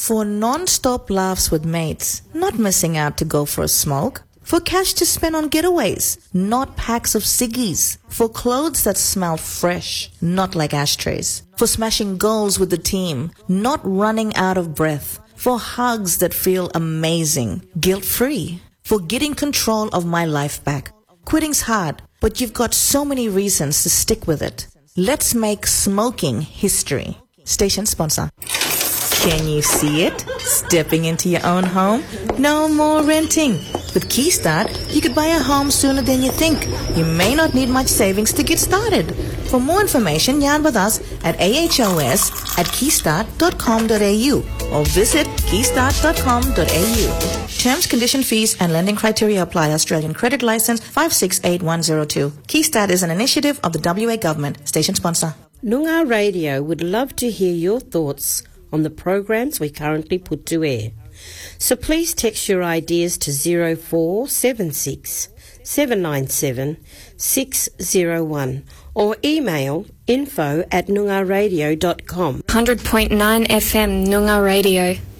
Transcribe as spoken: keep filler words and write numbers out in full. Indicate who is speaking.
Speaker 1: For non-stop laughs with mates, not missing out to go for a smoke. For cash to spend on getaways, not packs of ciggies. For clothes that smell fresh, not like ashtrays. For smashing goals with the team, not running out of breath. For hugs that feel amazing, guilt-free. For getting control of my life back. Quitting's hard, but you've got so many reasons to stick with it. Let's make smoking history. Station sponsor. Can you see it? Stepping into your own home? No more renting. With Keystart, you could buy a home sooner than you think. You may not need much savings to get started. For more information, yarn with us at ahos at keystart dot com dot a u or visit keystart dot com dot a u. Terms, condition, fees, and lending criteria apply. Australian Credit License five six eight one zero two. Keystart is an initiative of the W A Government. Station sponsor.
Speaker 2: Noongar Radio would love to hear your thoughts on the programs we currently put to air. So please text your ideas to zero four seven six seven nine seven six zero one or email info at noongar radio dot com.
Speaker 3: one hundred point nine F M Noongar Radio.